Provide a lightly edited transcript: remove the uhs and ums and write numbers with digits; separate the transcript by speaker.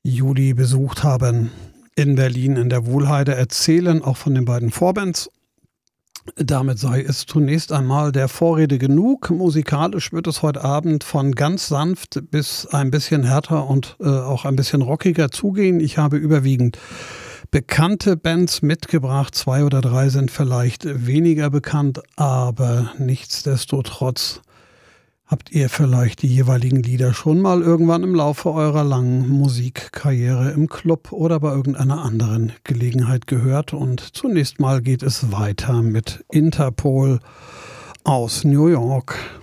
Speaker 1: Juli besucht haben in Berlin in der Wuhlheide, erzählen auch von den beiden Vorbands. Damit sei es zunächst einmal der Vorrede genug. Musikalisch wird es heute Abend von ganz sanft bis ein bisschen härter und auch ein bisschen rockiger zugehen. Ich habe überwiegend bekannte Bands mitgebracht. 2 oder 3 sind vielleicht weniger bekannt, aber nichtsdestotrotz habt ihr vielleicht die jeweiligen Lieder schon mal irgendwann im Laufe eurer langen Musikkarriere im Club oder bei irgendeiner anderen Gelegenheit gehört. Und zunächst mal geht es weiter mit Interpol aus New York.